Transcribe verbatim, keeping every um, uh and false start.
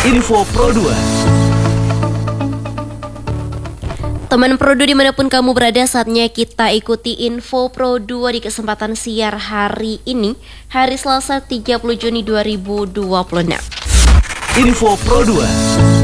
Info Pro dua. Teman Pro dua dimanapun kamu berada, saatnya kita ikuti Info Pro dua di kesempatan siar hari ini, hari Selasa tiga puluh Juni dua ribu dua puluh enam. Info Pro dua.